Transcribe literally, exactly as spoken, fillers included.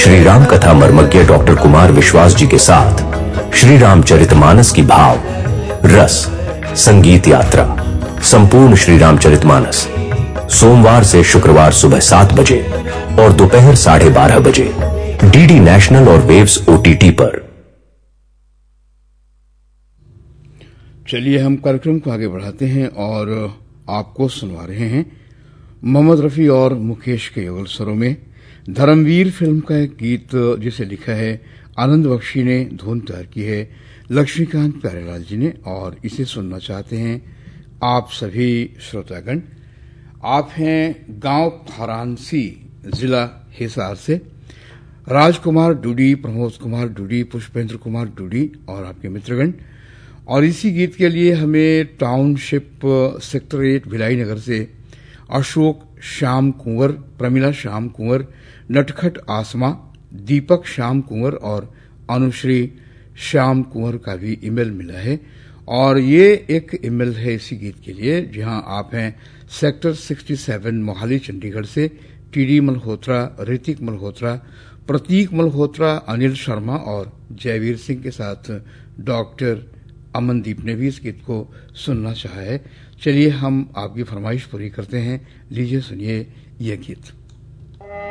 श्री राम कथा मर्मज्ञ डॉक्टर कुमार विश्वास जी के साथ श्री रामचरितमानस की भाव रस संगीत यात्रा संपूर्ण श्री रामचरितमानस सोमवार से शुक्रवार सुबह सात बजे और दोपहर साढ़े बारह बजे डीडी नेशनल और वेव्स ओटीटी पर। चलिए हम कार्यक्रम को आगे बढ़ाते हैं और आपको सुनवा रहे हैं मोहम्मद रफी और मुकेश के युगल स्वरों में धर्मवीर फिल्म का एक गीत जिसे लिखा है आनंद बख्शी ने, धुन तैयार की है लक्ष्मीकांत प्यारेलाल जी ने, और इसे सुनना चाहते हैं आप सभी श्रोतागण। आप हैं गांव फरांसी, जिला हिसार से। राजकुमार डूडी, प्रमोद कुमार डूडी, पुष्पेंद्र कुमार डूडी और आपके मित्रगण। और इसी गीत के लिए हमें टाउनशिप सेक्टर एट भिलाई नगर से अशोक श्याम कुंवर, प्रमिला श्याम कुंवर, नटखट आसमा, दीपक श्याम कुंवर और अनुश्री श्याम कुंवर का भी ईमेल मिला है। और ये एक ईमेल है इसी गीत के लिए जहां आप हैं सेक्टर सड़सठ मोहाली चंडीगढ़ से टीडी मल्होत्रा, ऋतिक मल्होत्रा, प्रतीक मल्होत्रा, अनिल शर्मा और जयवीर सिंह के साथ डॉक्टर अमनदीप ने भी इस गीत को सुनना चाहा है। चलिए हम आपकी फरमाइश पूरी करते हैं। लीजिए सुनिए यह गीत।